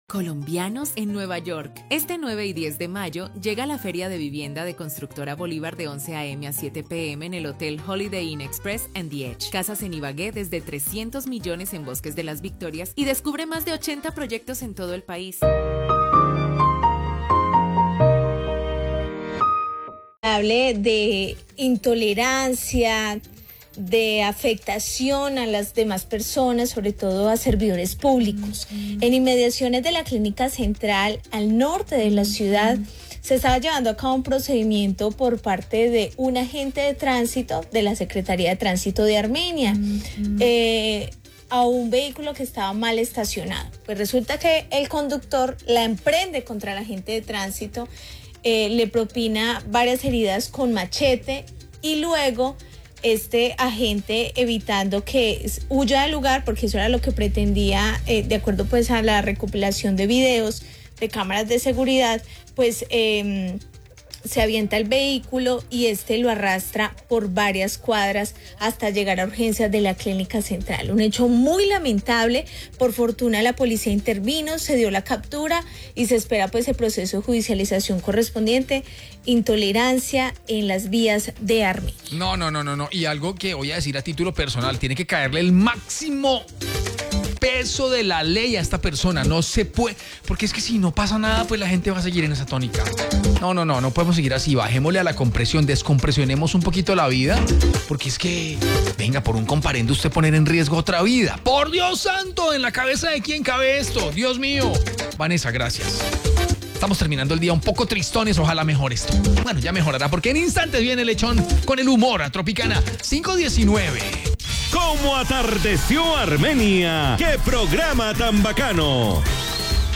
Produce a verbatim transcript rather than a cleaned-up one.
Colombianos en Nueva York. Este nueve y diez de mayo llega la Feria de Vivienda de Constructora Bolívar de once a eme a siete pe eme en el Hotel Holiday Inn Express and The Edge. Casas en Ibagué desde trescientos millones en Bosques de las Victorias y descubre más de ochenta proyectos en todo el país. Hable de intolerancia, de afectación a las demás personas, sobre todo a servidores públicos. Mm-hmm. En inmediaciones de la Clínica Central, al norte de la ciudad, mm-hmm. se estaba llevando a cabo un procedimiento por parte de un agente de tránsito de la Secretaría de Tránsito de Armenia, mm-hmm. eh, a un vehículo que estaba mal estacionado. Pues resulta que el conductor la emprende contra el agente de tránsito, eh, le propina varias heridas con machete y luego este agente, evitando que huya del lugar, porque eso era lo que pretendía, eh, de acuerdo pues a la recopilación de videos de cámaras de seguridad, pues eh, se avienta el vehículo y este lo arrastra por varias cuadras hasta llegar a urgencias de la Clínica Central. Un hecho muy lamentable. Por fortuna la policía intervino, se dio la captura y se espera pues el proceso de judicialización correspondiente. Intolerancia en las vías de Armenia. No, no, no, no, no. Y algo que voy a decir a título personal, tiene que caerle el máximo peso de la ley a esta persona. No se puede, porque es que si no pasa nada, pues la gente va a seguir en esa tónica. No, no, no, no podemos seguir así. Bajémosle a la compresión, descompresionemos un poquito la vida, porque es que, venga, por un comparendo usted poner en riesgo otra vida. ¡Por Dios santo! ¿En la cabeza de quién cabe esto? ¡Dios mío! Vanessa, gracias. Estamos terminando el día un poco tristones, ojalá mejore esto. Bueno, ya mejorará, porque en instantes viene el lechón con el humor a Tropicana cinco diecinueve. ¿Cómo atardeció Armenia? ¡Qué programa tan bacano!